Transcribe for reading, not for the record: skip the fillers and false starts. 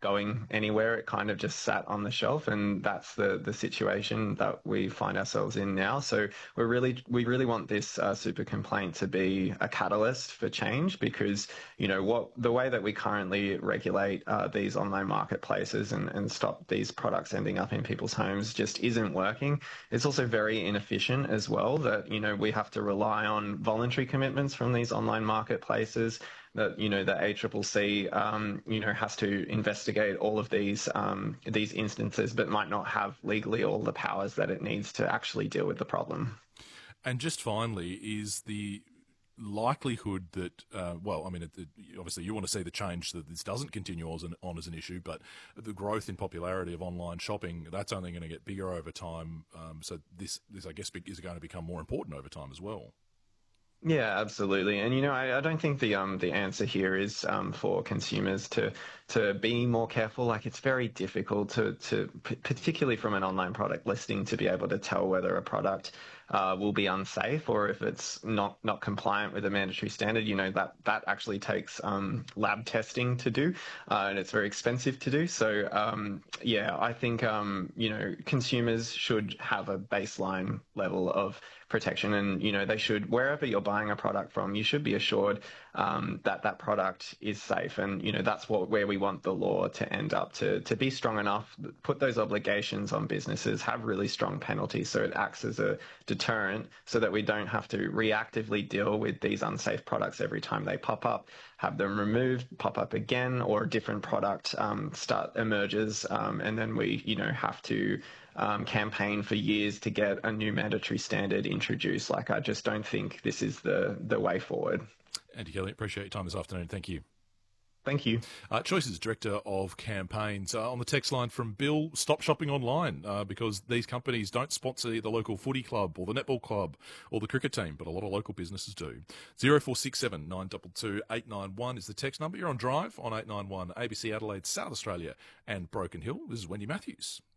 going anywhere. It kind of just sat on the shelf, and that's the situation that we find ourselves in now. So we really want this super complaint to be a catalyst for change, because the way that we currently regulate these online marketplaces and stop these products ending up in people's homes just isn't working. It's also very inefficient as well, that we have to rely on voluntary commitments from these online marketplaces, that the ACCC has to investigate all of these instances, but might not have legally all the powers that it needs to actually deal with the problem. And just finally, is the likelihood that, obviously you want to see the change that this doesn't continue on as an issue, but the growth in popularity of online shopping, that's only going to get bigger over time. So this, I guess, is going to become more important over time as well. Yeah, absolutely. And I don't think the answer here is for consumers to be more careful. Like, it's very difficult particularly from an online product listing, to be able to tell whether a product will be unsafe, or if it's not compliant with a mandatory standard. That actually takes lab testing to do, and it's very expensive to do. So I think consumers should have a baseline level of protection, and they should, wherever you're buying a product from, you should be assured that product is safe. And that's where we want the law to end up, to be strong enough, put those obligations on businesses, have really strong penalties, so it acts as a deterrent, so that we don't have to reactively deal with these unsafe products every time they pop up, have them removed, pop up again, or a different product emerges, and then we have to campaign for years to get a new mandatory standard introduced. Like, I just don't think this is the way forward. Andy Kelly, appreciate your time this afternoon. Thank you. Thank you. Choices Director of Campaigns. On the text line from Bill, stop shopping online because these companies don't sponsor the local footy club or the netball club or the cricket team, but a lot of local businesses do. 0467 922 891 is the text number. You're on Drive on 891 ABC Adelaide, South Australia and Broken Hill. This is Wendy Matthews.